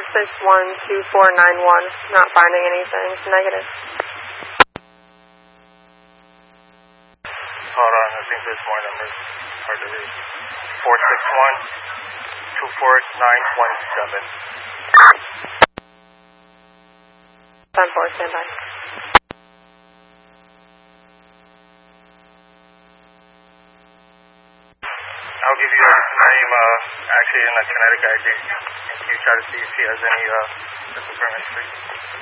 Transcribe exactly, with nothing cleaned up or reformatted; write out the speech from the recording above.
six one two four nine one. Not finding anything. Negative. Hold on, I think there's more numbers. Hard to read. four six one two four nine one seven. ten four, stand by. I'll give you his name, uh, actually in a kinetic I D. You try to see if he has any, uh, physical permit, please.